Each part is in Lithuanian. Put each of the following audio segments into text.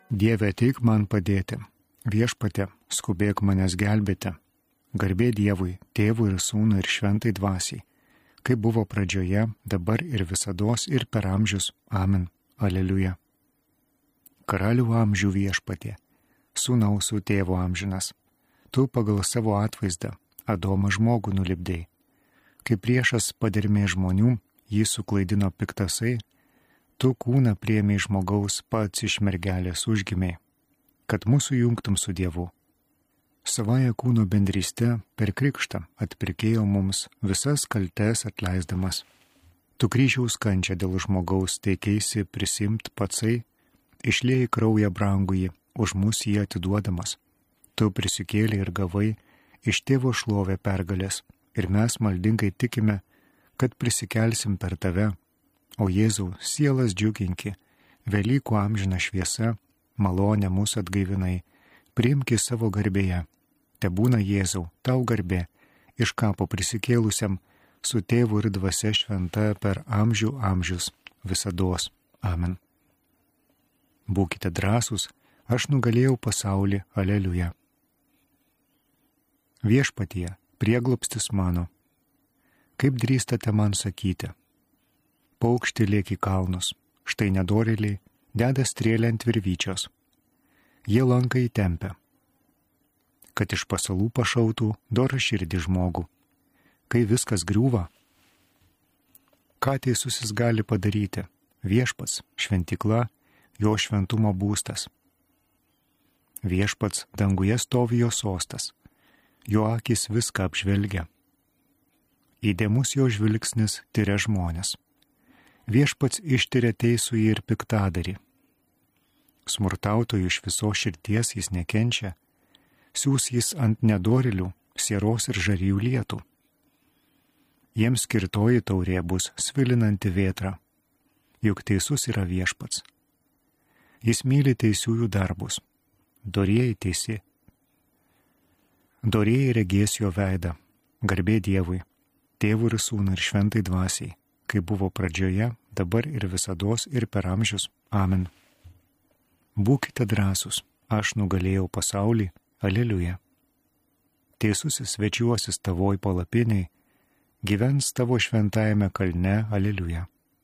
Dieve, ateik man padėti. Viešpatie, skubėk manęs gelbėti. Garbė Dievui, Tėvui ir Sūnui ir Šventai Dvasiai, kaip buvo pradžioje, dabar ir visados ir per amžius. Amen. Aleliuja. Karalių amžių viešpatie, sūnausų tėvo amžinas, tu pagal savo atvaizdą Adomą žmogų nulipdėjai. Kai priešas padermė žmonių, jį suklaidino piktasai, tu kūną priėmė žmogaus pats iš mergelės užgimė, kad mūsų jungtum su Dievu. Savąją kūno bendrystę per krikštą atpirkėjo mums visas kaltes atleisdamas. Tu kryžiaus kančią dėl žmogaus teikeisi prisimt patsai, išliejai kraują brangųjį, už mus jį atiduodamas. Tu prisikėlė ir gavai iš tėvo šlovę pergalės, ir mes maldingai tikime, kad prisikelsim per tave. O Jėzau, sielas džiuginki, Velykų amžina šviesa, malonę mūsų atgaivinai, priimki savo garbėje. Tebūna Jėzau, tau garbė, iš kapo prisikėlusiam, su tėvu ir dvasia šventa per amžių amžius, visados. Amen. Būkite drąsūs, aš nugalėjau pasaulį, aleliuja. Viešpatie, prieglobstis mano, kaip drįstate man sakyti? Paukštį lėk į kalnus, štai nedorėliai, deda strėlę ant virvyčios. Jie lanką įtempia, kad iš pasalų pašautų dorą širdį žmogų. Kai viskas griūva, ką teisusis gali padaryti? Viešpats, šventykla, jo šventumo būstas. Viešpats, danguje stovi jo sostas, jo akys viską apžvelgia. Įdėmus jo žvilgsnis tyria žmonės. Viešpats ištiria teisųjį ir piktadarį. Smurtautojų iš visos širdies jis nekenčia, siūs jis ant nedorėlių sieros ir žarijų lietų. Jiems skirtoji taurė bus svilinanti vėtra, juk teisus yra Viešpats. Jis myli teisiųjų darbus, dorieji teisi. Dorieji regės jo veidą, garbė Dievui, Tėvui ir Sūnui ir Šventai Dvasiai, kaip buvo pradžioje, dabar ir visados ir per amžius. Amen. Būkite drąsūs, aš nugalėjau pasaulį, aleliuja. Teisusis svečiuosis tavoj palapiniai, gyvens tavo šventajame kalne, aleliuja.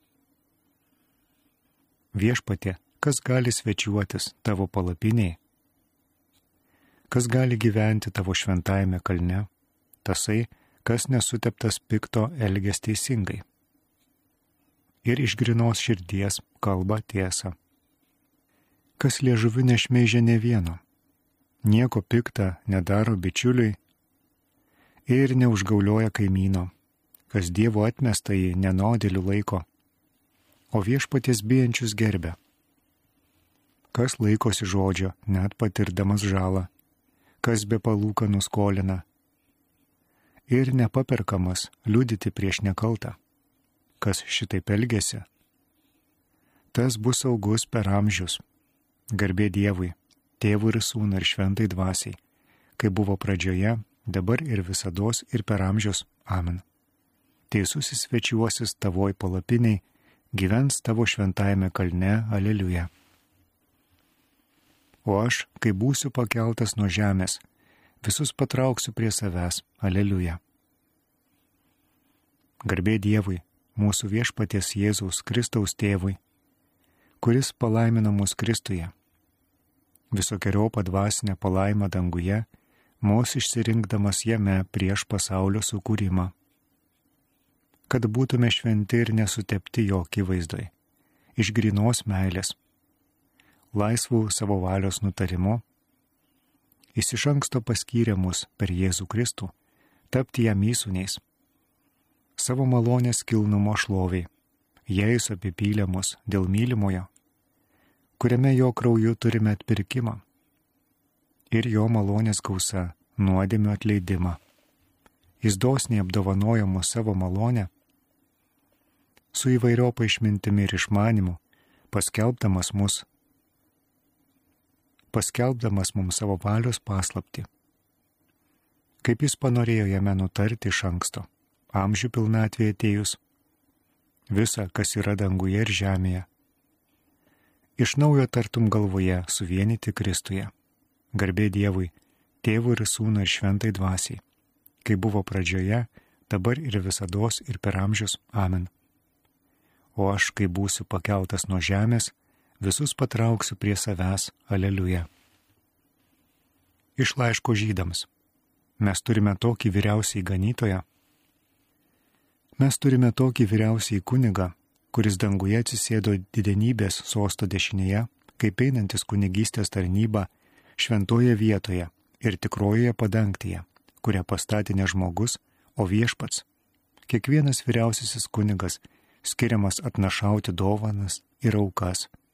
Viešpatie, kas gali svečiuotis tavo palapiniai? Kas gali gyventi tavo šventajame kalne? Tasai, kas nesuteptas pikto elgias teisingai. Ir iš grynos širdies kalba tiesą. Kas liežuviu nešmeižia ne vieno, nieko pikta nedaro bičiuliui ir neužgaulioja kaimyno, kas Dievo atmestąjį nenodėliu laiko, o Viešpaties bijančius gerbia. Kas laikosi žodžio, net patirdamas žalą, kas be palūkanų skolina ir nepaperkamas liudyti prieš nekaltą. Kas šitaip elgiasi, tas bus saugus per amžius. Garbė Dievui, Tėvui ir Sūnui ir Šventai Dvasiai, kaip buvo pradžioje, dabar ir visados ir per amžius. Amen. Teisusis svečiuosis tavoj palapiniai, gyvens tavo šventajame kalne, aleliuja. O aš, kai būsiu pakeltas nuo žemės, visus patrauksiu prie savęs, aleliuja. Garbė Dievui, mūsų viešpaties Jėzaus Kristaus tėvui, kuris palaimino mus Kristuje. Visokeriopą dvasinę palaimą danguje, mūsų išsirinkdamas jame prieš pasaulio sukūrimą. Kad būtume šventi ir nesutepti jo akivaizdoj, iš grynos meilės, laisvų savo valios nutarimo, jis iš anksto paskyrė mus per Jėzų Kristų, tapti jam įsūniais. Savo malonės kilnumo šloviai, jais apipylė mus dėl mylimojo, kuriame jo krauju turime atpirkimą ir jo malonės gausa nuodėmių atleidimą. Jis dosniai apdovanojo mus savo malonę, su įvairiopa išmintimi ir išmanimu, paskelbdamas mums savo valios paslaptį. Kaip jis panorėjo jame nutarti iš anksto, amžių pilnatvėje atėjus, visa, kas yra danguje ir žemėje, iš naujo tartum galvoje suvienyti Kristuje. Garbė Dievui, Tėvui ir Sūnui ir Šventai Dvasiai, kai buvo pradžioje, dabar ir visados ir per amžius. Amen. O aš, kai būsiu pakeltas nuo žemės, visus patrauksiu prie savęs. Aleliuja. Iš laiško Žydams. Mes turime tokį vyriausiąjį ganytoją. Mes turime tokį vyriausiąjį kunigą, kuris danguje atsisėdo didenybės sosto dešinėje, kaip einantis kunigystės tarnybą šventoje vietoje ir tikrojoje padangtyje, kurią pastatė ne žmogus, o viešpats. Kiekvienas vyriausiasis kunigas skiriamas atnašauti dovanas ir aukas.